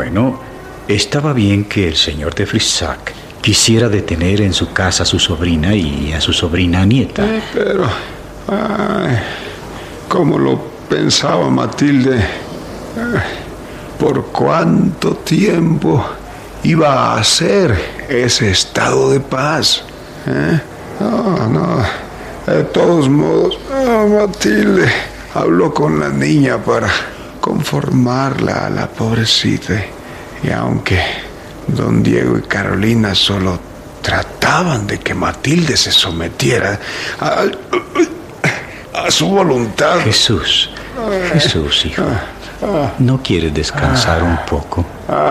Bueno, estaba bien que el señor de Frisac quisiera detener en su casa a su sobrina y a su sobrina nieta. Pero, ¿cómo lo pensaba Matilde? ¿Por cuánto tiempo iba a ser ese estado de paz? No. De todos modos, Matilde habló con la niña para conformarla a la pobrecita. Y aunque don Diego y Carolina solo trataban de que Matilde se sometiera a su voluntad. Jesús, hijo, ¿no quieres descansar un poco?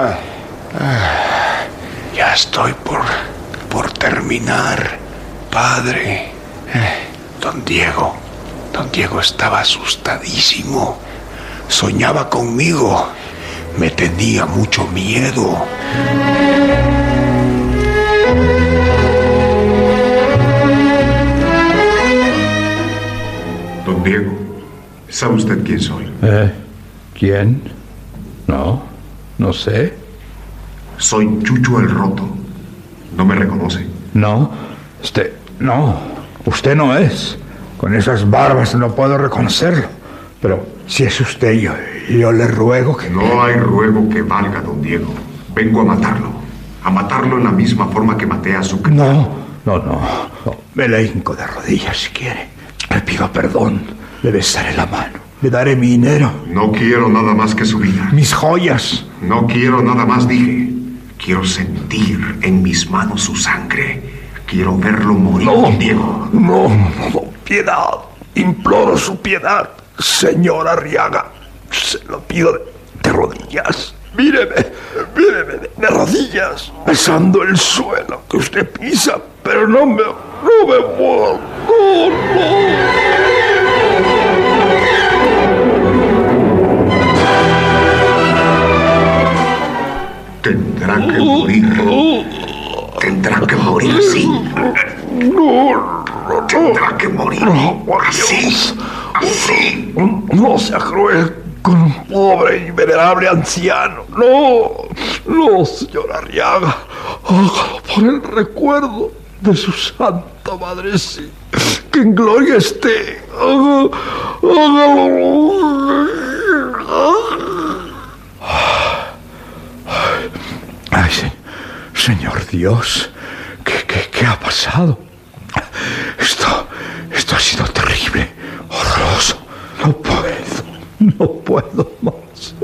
Ya estoy por terminar, padre. Don Diego estaba asustadísimo. Soñaba conmigo. Me tenía mucho miedo. Don Diego, ¿sabe usted quién soy? ¿Quién? No sé. Soy Chucho el Roto. ¿No me reconoce? No, usted no es. Con esas barbas no puedo reconocerlo. Pero si es usted, yo le ruego que... No hay ruego que valga, don Diego. Vengo a matarlo. A matarlo en la misma forma que maté a su... No. Me le hinco de rodillas si quiere. Le pido perdón. Le besaré la mano. Le daré mi dinero. No quiero nada más que su vida. Mis joyas. No quiero nada más, dije. Quiero sentir en mis manos su sangre. Quiero verlo morir, don Diego. No, piedad. Imploro su piedad, señor Arriaga. Se lo pido de rodillas. Míreme de rodillas, besando el suelo que usted pisa, pero no me muero. No. Tendrá que morir. Tendrá que morir así. No. Tendrá que morir así. No sea cruel con un pobre y venerable anciano. No, señor Arriaga. Hágalo por el recuerdo de su santa madrecita. Que en gloria esté. Hágalo. Ay, Señor Dios, ¿qué ha pasado? Esto ha sido terrible, horroroso. No puedo más.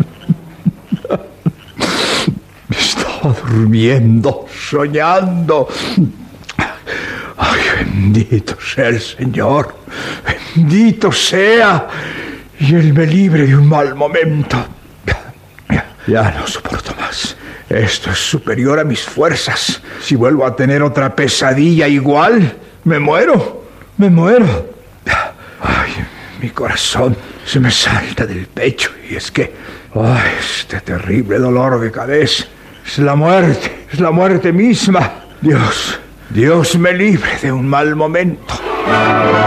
Estaba durmiendo, soñando. Ay, bendito sea el Señor. Bendito sea. Y Él me libre de un mal momento. Ya no soporto más. Esto es superior a mis fuerzas. Si vuelvo a tener otra pesadilla igual, me muero. Ay, mi corazón se me salta del pecho. Y es que, este terrible dolor de cabeza es la muerte misma. Dios me libre de un mal momento.